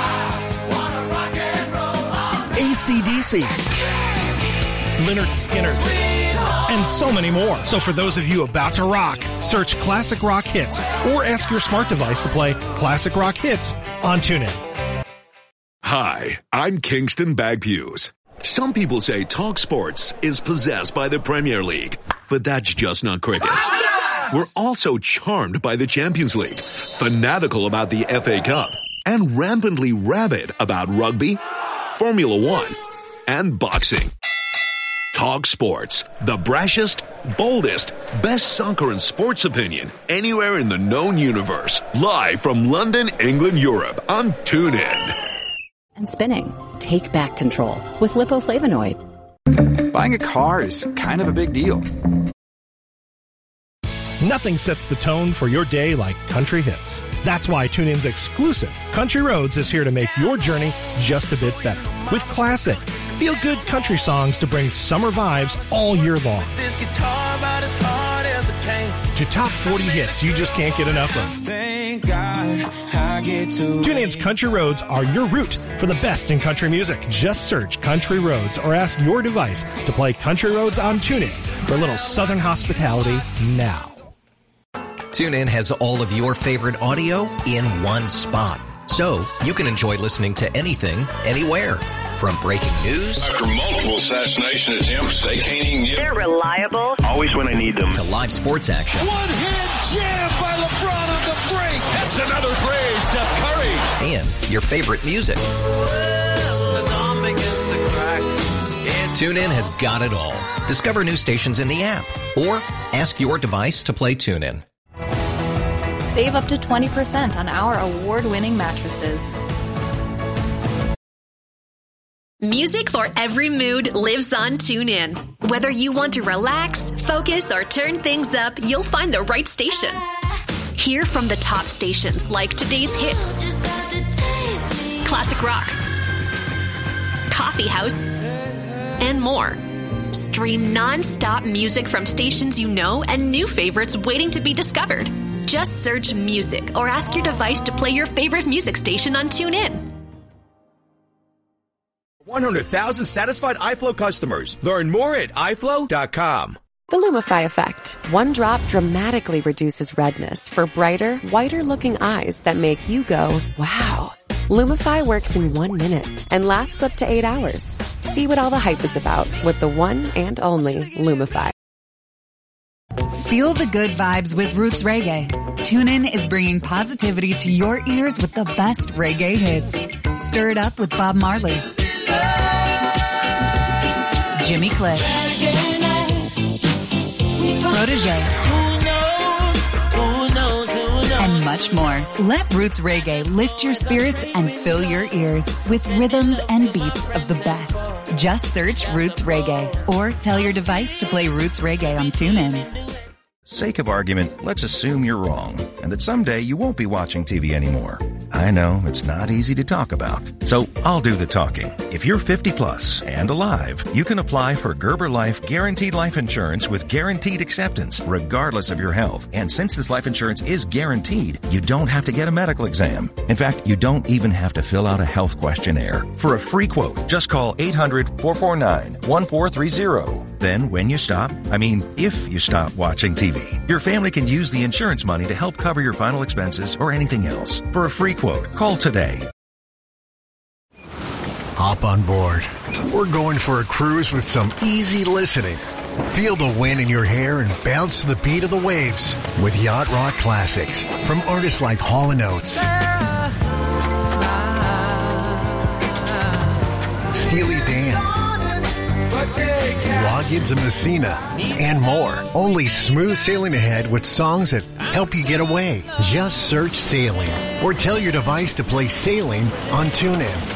A C D C, Lynyrd Skynyrd, and so many more. So for those of you about to rock, search Classic Rock Hits or ask your smart device to play Classic Rock Hits on TuneIn. Hi, I'm Kingston Bagpues. Some people say Talk Sports is possessed by the Premier League, but that's just not cricket. We're also charmed by the Champions League, fanatical about the F A Cup, and rampantly rabid about rugby, Formula One, and boxing. Talk Sports, the brashest, boldest, best soccer and sports opinion anywhere in the known universe. Live from London, England, Europe on TuneIn. And spinning. Take back control with lipoflavonoid. Buying a car is kind of a big deal. Nothing sets the tone for your day like country hits. That's why TuneIn's exclusive Country Roads is here to make your journey just a bit better. With classic, feel-good country songs to bring summer vibes all year long. This guitar about as hard as it came. To top forty hits you just can't get enough of. Thank God I I get to. TuneIn's Country Roads are your route for the best in country music. Just search Country Roads or ask your device to play Country Roads on TuneIn for a little Southern hospitality now. TuneIn has all of your favorite audio in one spot, so you can enjoy listening to anything, anywhere. From breaking news after multiple assassination attempts, they can't even get. They're reliable. Always when I need them. To live sports action. One hand jam by LeBron on the break. That's another three, Steph Curry. And your favorite music. TuneIn has got it all. Discover new stations in the app or ask your device to play TuneIn. Save up to twenty percent on our award-winning mattresses. Music for every mood lives on TuneIn. Whether you want to relax, focus, or turn things up, you'll find the right station. Hear from the top stations like Today's Hits, Classic Rock, Coffee House, and more. Stream non-stop music from stations you know and new favorites waiting to be discovered. Just search music or ask your device to play your favorite music station on TuneIn. one hundred thousand satisfied iFlow customers. Learn more at i flow dot com. The Lumify Effect. One drop dramatically reduces redness for brighter, whiter-looking eyes that make you go, wow. Lumify works in one minute and lasts up to eight hours. See what all the hype is about with the one and only Lumify. Feel the good vibes with Roots Reggae. TuneIn is bringing positivity to your ears with the best reggae hits. Stir it up with Bob Marley, Jimmy Cliff, Protege, and much more. Let Roots Reggae lift your spirits and fill your ears with rhythms and beats of the best. Just search Roots Reggae or tell your device to play Roots Reggae on TuneIn. Sake of argument, let's assume you're wrong and that someday you won't be watching T V anymore. I know it's not easy to talk about, so I'll do the talking. If you're fifty plus and alive, you can apply for Gerber Life Guaranteed Life Insurance with guaranteed acceptance, regardless of your health. And since this life insurance is guaranteed, you don't have to get a medical exam. In fact, you don't even have to fill out a health questionnaire. For a free quote, just call eight hundred, four four nine, one four three zero. Then when you stop, I mean, if you stop watching T V, your family can use the insurance money to help cover your final expenses or anything else. For a free quote, call today. Hop on board. We're going for a cruise with some easy listening. Feel the wind in your hair and bounce to the beat of the waves with Yacht Rock Classics from artists like Hall and Oates, Steely Dan, Loggins and Messina, and more. Only smooth sailing ahead with songs that help you get away. Just search Sailing or tell your device to play Sailing on TuneIn.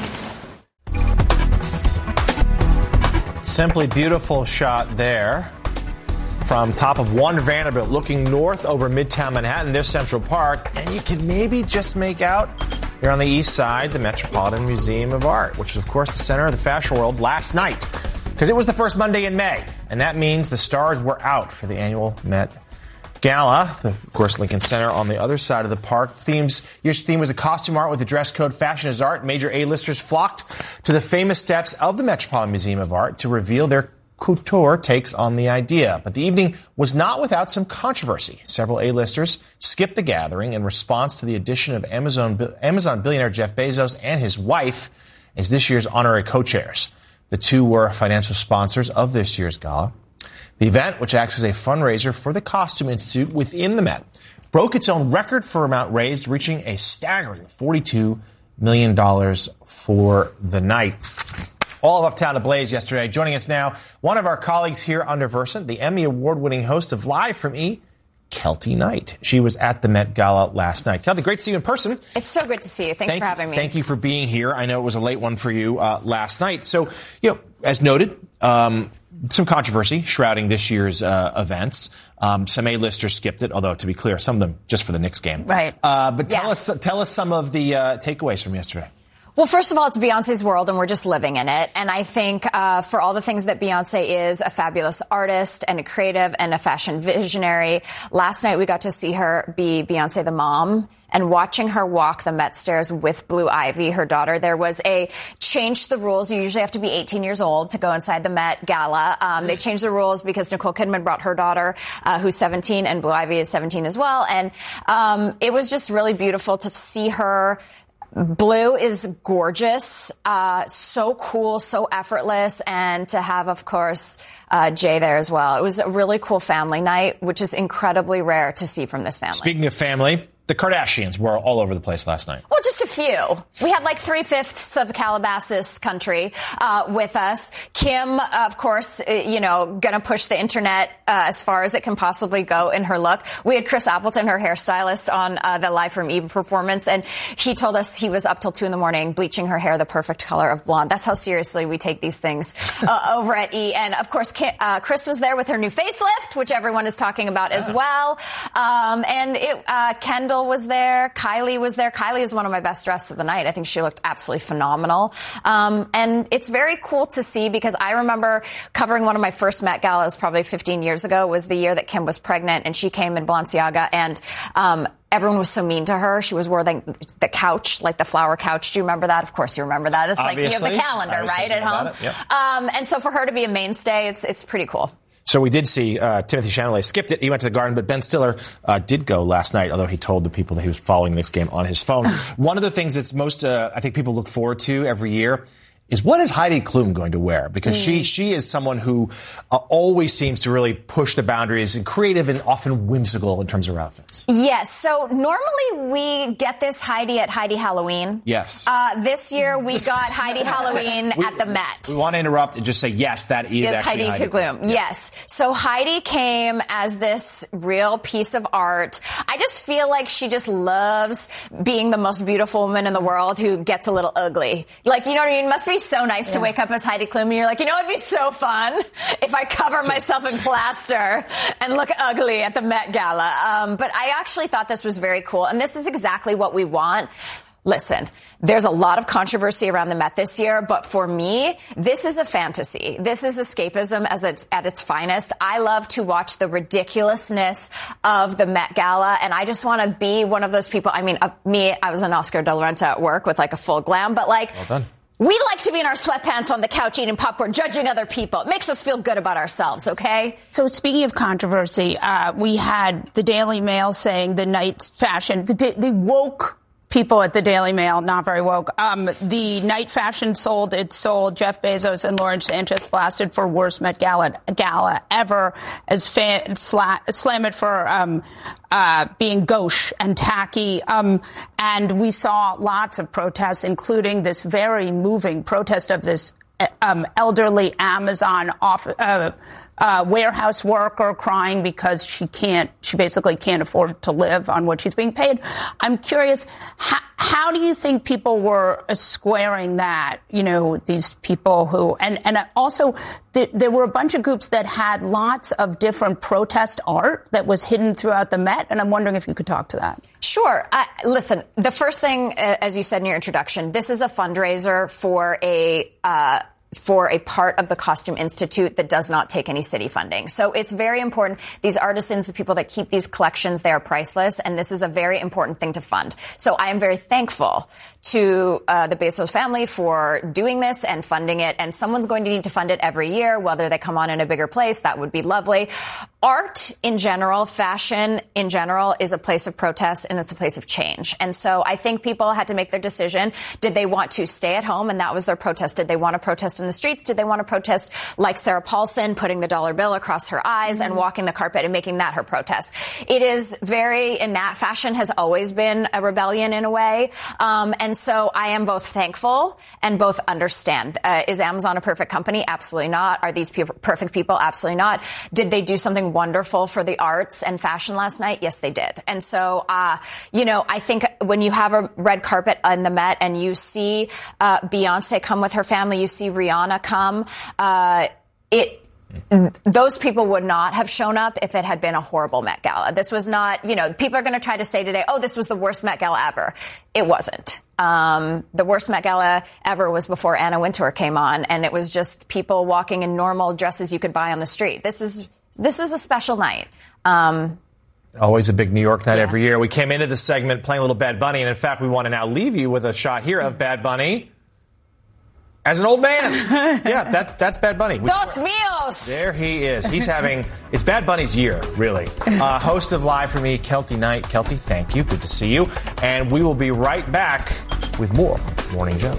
Simply beautiful shot there from top of One Vanderbilt, looking north over Midtown Manhattan. There's Central Park, and you can maybe just make out there on the east side the Metropolitan Museum of Art, which is, of course, the center of the fashion world last night, because it was the first Monday in May, and that means the stars were out for the annual Met Gala. The, of course, Lincoln Center on the other side of the park. Themes, year's theme was a costume art with the dress code Fashion is Art. Major A-listers flocked to the famous steps of the Metropolitan Museum of Art to reveal their couture takes on the idea. But the evening was not without some controversy. Several A-listers skipped the gathering in response to the addition of Amazon, Amazon billionaire Jeff Bezos and his wife as this year's honorary co-chairs. The two were financial sponsors of this year's gala. The event, which acts as a fundraiser for the Costume Institute within the Met, broke its own record for amount raised, reaching a staggering forty-two million dollars for the night. All of Uptown ablaze yesterday. Joining us now, one of our colleagues here under Versant, the Emmy Award-winning host of Live from E, Kelty Knight. She was at the Met Gala last night. Kelty, great to see you in person. It's so good to see you. Thanks thank, for having me. Thank you for being here. I know it was a late one for you uh, last night. So, you know, as noted, um, some controversy shrouding this year's uh, events. Um, some A-listers skipped it, although, to be clear, some of them just for the Knicks game. Right. Uh, but tell yeah. us tell us some of the uh, takeaways from yesterday. Well, first of all, it's Beyonce's world, and we're just living in it. And I think uh, for all the things that Beyonce is, a fabulous artist and a creative and a fashion visionary, last night we got to see her be Beyonce the mom. And watching her walk the Met stairs with Blue Ivy, her daughter, there was a change the rules. You usually have to be eighteen years old to go inside the Met Gala. Um, they changed the rules because Nicole Kidman brought her daughter, uh, who's seventeen, and Blue Ivy is seventeen as well. And um, it was just really beautiful to see her. Blue is gorgeous, uh, so cool, so effortless, and to have, of course, uh, Jay there as well. It was a really cool family night, which is incredibly rare to see from this family. Speaking of family, the Kardashians were all over the place last night. Well, just a few. We had like three-fifths of Calabasas country uh, with us. Kim, of course, uh, you know, going to push the internet uh, as far as it can possibly go in her look. We had Chris Appleton, her hairstylist, on uh, the Live from Eve performance, and he told us he was up till two in the morning bleaching her hair the perfect color of blonde. That's how seriously we take these things uh, over at E! And, of course, Kim, uh, Chris was there with her new facelift, which everyone is talking about yeah. as well. Um, and it, uh, Kendall was there. Kylie was there. Kylie is one of my best dressed of the night. I think she looked absolutely phenomenal. Um, and it's very cool to see because I remember covering one of my first Met Galas probably fifteen years ago was the year that Kim was pregnant and she came in Balenciaga and, um, everyone was so mean to her. She was wearing the, the couch, like the flower couch. Do you remember that? Of course you remember that. It's Obviously. Like you have the calendar, right, at home. Yep. Um, and so for her to be a mainstay, it's it's pretty cool. So we did see uh, Timothy Chalamet skipped it. He went to the Garden, but Ben Stiller uh, did go last night, although he told the people that he was following the Knicks game on his phone. One of the things that's most, uh, I think people look forward to every year is what is Heidi Klum going to wear? Because mm. she she is someone who uh, always seems to really push the boundaries and creative and often whimsical in terms of her outfits. Yes. So normally we get this Heidi at Heidi Halloween. Yes. Uh, this year we got Heidi Halloween we, at the Met. We want to interrupt and just say, yes, that is yes, actually Heidi, Heidi Klum. Klum. Yeah. Yes. So Heidi came as this real piece of art. I just feel like she just loves being the most beautiful woman in the world who gets a little ugly. Like, you know what I mean? It must be so nice yeah. to wake up as Heidi Klum and you're like, you know, it'd be so fun if I cover myself in plaster and look ugly at the Met Gala. Um, but I actually thought this was very cool. And this is exactly what we want. Listen, there's a lot of controversy around the Met this year, but for me, this is a fantasy. This is escapism as it's at its finest. I love to watch the ridiculousness of the Met Gala, and I just want to be one of those people. I mean, uh, me, I was an Oscar de la Renta at work with like a full glam, but like, well done. We like to be in our sweatpants on the couch eating popcorn, judging other people. It makes us feel good about ourselves, okay? So speaking of controversy, uh, we had the Daily Mail saying the night's fashion, the, the woke people at the Daily Mail, not very woke. Um, the night fashion sold, it sold. Jeff Bezos and Lauren Sanchez blasted for worst Met Gala, gala ever, as fan, sla, slam it for um, uh, being gauche and tacky. Um, and we saw lots of protests, including this very moving protest of this um, elderly Amazon off, uh, uh, warehouse worker crying because she can't, she basically can't afford to live on what she's being paid. I'm curious, how, how do you think people were squaring that, you know, these people who, and, and also th- there were a bunch of groups that had lots of different protest art that was hidden throughout the Met, and I'm wondering if you could talk to that. Sure. Uh, listen, the first thing, uh, as you said in your introduction, this is a fundraiser for a, uh, for a part of the Costume Institute that does not take any city funding. So it's very important. These artisans, the people that keep these collections, they are priceless, and this is a very important thing to fund. So I am very thankful to uh, the Bezos family for doing this and funding it, and someone's going to need to fund it every year, whether they come on in a bigger place. That would be lovely. Art in general, fashion in general, is a place of protest and it's a place of change. And so I think people had to make their decision. Did they want to stay at home? And that was their protest. Did they want to protest in the streets? Did they want to protest like Sarah Paulson, putting the dollar bill across her eyes mm-hmm. and walking the carpet and making that her protest? It is very, in that fashion has always been a rebellion in a way. Um, and so I am both thankful and both understand. Uh, is Amazon a perfect company? Absolutely not. Are these pe- perfect people? Absolutely not. Did they do something wonderful for the arts and fashion last night? Yes, they did. And so, uh, you know, I think when you have a red carpet in the Met and you see uh, Beyonce come with her family, you see Rihanna come, uh, it those people would not have shown up if it had been a horrible Met Gala. This was not, you know, people are going to try to say today, oh, this was the worst Met Gala ever. It wasn't. Um, the worst Met Gala ever was before Anna Wintour came on, and it was just people walking in normal dresses you could buy on the street. This is this is a special night. Um, Always a big New York night yeah. every year. We came into this segment playing a little Bad Bunny, and in fact, we want to now leave you with a shot here of Bad Bunny as an old man. Yeah, that, that's Bad Bunny. Dos míos! There he is. He's having, it's Bad Bunny's year, really. Uh, host of Live for Me, Kelty Knight. Kelty, thank you. Good to see you. And we will be right back with more Morning Joe.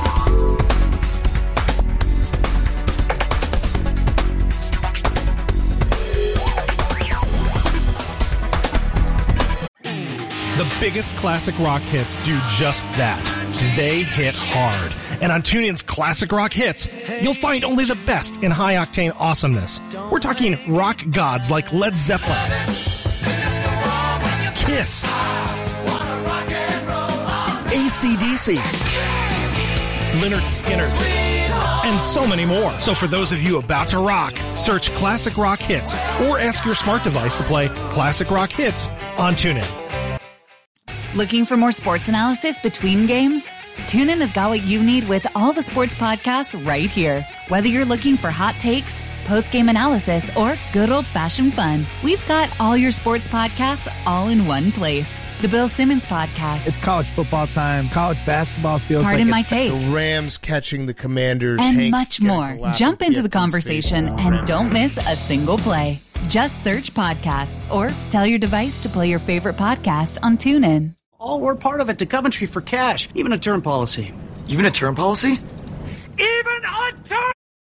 The biggest classic rock hits do just that. They hit hard. And on TuneIn's Classic Rock Hits, you'll find only the best in high-octane awesomeness. We're talking rock gods like Led Zeppelin, Kiss, A C D C, Lynyrd Skynyrd, and so many more. So for those of you about to rock, search Classic Rock Hits or ask your smart device to play Classic Rock Hits on TuneIn. Looking for more sports analysis between games? TuneIn has got what you need with all the sports podcasts right here. Whether you're looking for hot takes, post-game analysis, or good old-fashioned fun, we've got all your sports podcasts all in one place. The Bill Simmons Podcast. It's college football time. College basketball feels Pardon like my take. The Rams catching the Commanders. And Hank much more. Jump into the conversation and don't miss a single play. Just search podcasts or tell your device to play your favorite podcast on TuneIn. All or part of it to Coventry for cash. Even a term policy. Even a term policy? Even a term!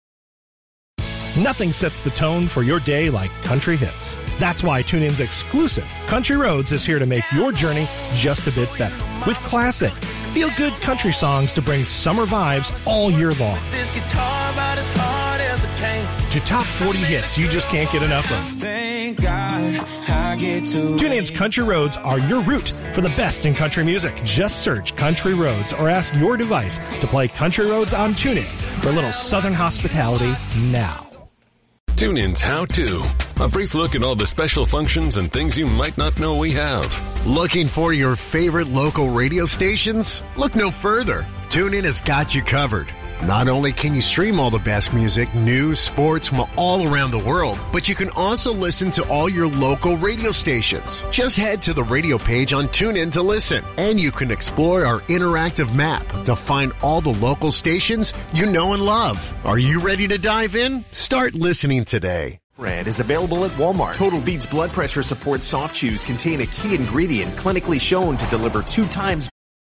Nothing sets the tone for your day like country hits. That's why TuneIn's exclusive Country Roads is here to make your journey just a bit better. With classic, feel-good country songs to bring summer vibes all year long. This guitar about as hard as a cane. To top forty hits you just can't get enough of. Thank God I get to TuneIn's Country Roads are your route for the best in country music. Just search Country Roads or ask your device to play Country Roads on TuneIn for a little Southern hospitality now. TuneIn's How To. A brief look at all the special functions and things you might not know we have. Looking for your favorite local radio stations? Look no further. TuneIn has got you covered. Not only can you stream all the best music, news, sports from all around the world, but you can also listen to all your local radio stations. Just head to the radio page on TuneIn to listen, and you can explore our interactive map to find all the local stations you know and love. Are you ready to dive in? Start listening today. Brand is available at Walmart. Total Beats blood pressure support soft chews contain a key ingredient clinically shown to deliver two times.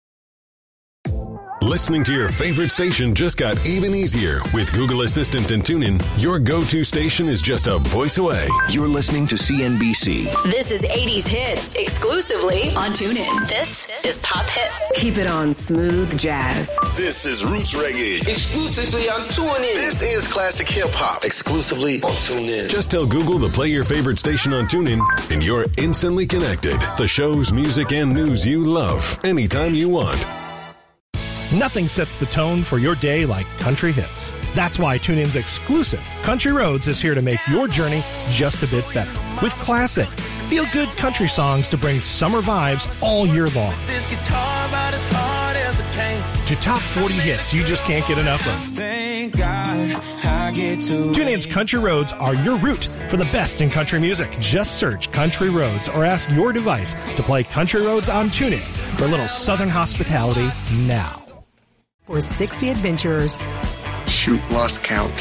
Listening to your favorite station just got even easier. With Google Assistant and TuneIn, your go-to station is just a voice away. You're listening to C N B C. This is eighties hits exclusively on TuneIn. This is Pop Hits. Keep it on smooth jazz. This is Roots Reggae. Exclusively on TuneIn. This is classic hip hop. Exclusively on TuneIn. Just tell Google to play your favorite station on TuneIn, and you're instantly connected. The shows, music, and news you love anytime you want. Nothing sets the tone for your day like country hits. That's why TuneIn's exclusive Country Roads is here to make your journey just a bit better. With classic, feel-good country songs to bring summer vibes all year long. This guitar about as hard as a cane. To top forty hits you just can't get enough of. Thank God I get to TuneIn's Country Roads are your route for the best in country music. Just search Country Roads or ask your device to play Country Roads on TuneIn for a little Southern hospitality now. For sixty adventurers. Shoot, lost count.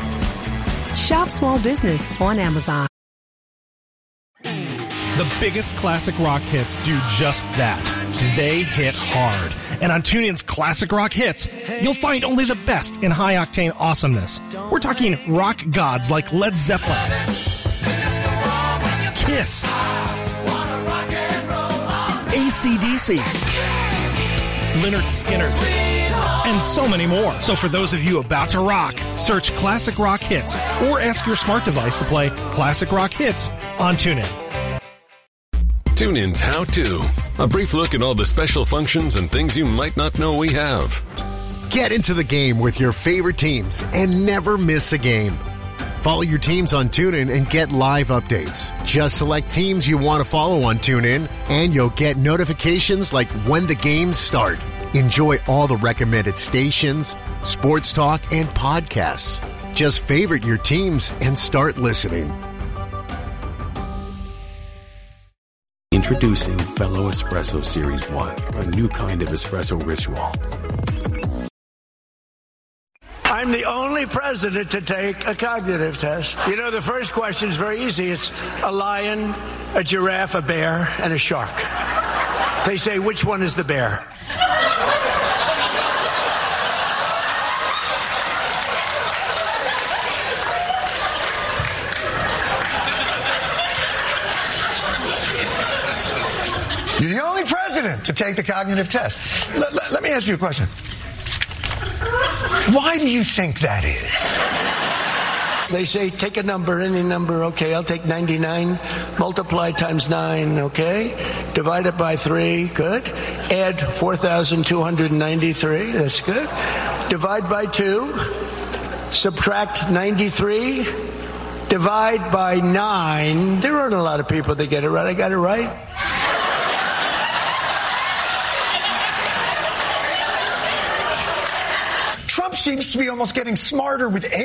Shop small business on Amazon. The biggest classic rock hits do just that. They hit hard. And on TuneIn's Classic Rock Hits, you'll find only the best in high-octane awesomeness. We're talking rock gods like Led Zeppelin, Kiss, A C D C, Lynyrd Skynyrd, and so many more. So for those of you about to rock, search Classic Rock Hits or ask your smart device to play Classic Rock Hits on TuneIn. TuneIn's How To. A brief look at all the special functions and things you might not know we have. Get into the game with your favorite teams and never miss a game. Follow your teams on TuneIn and get live updates. Just select teams you want to follow on TuneIn, and you'll get notifications like when the games start. Enjoy all the recommended stations, sports talk, and podcasts. Just favorite your teams and start listening. Introducing Fellow Espresso Series one, a new kind of espresso ritual. I'm the only president to take a cognitive test. You know, the first question is very easy. It's a lion, a giraffe, a bear, and a shark. They say, which one is the bear? You're the only president to take the cognitive test. Let, let, let me ask you a question. Why do you think that is? They say, take a number, any number. Okay, I'll take ninety-nine. Multiply times nine, okay? Divide it by three, good. Add four thousand two hundred ninety-three, that's good. Divide by two. Subtract ninety-three. Divide by nine. There aren't a lot of people that get it right. I got it right. Trump seems to be almost getting smarter with age.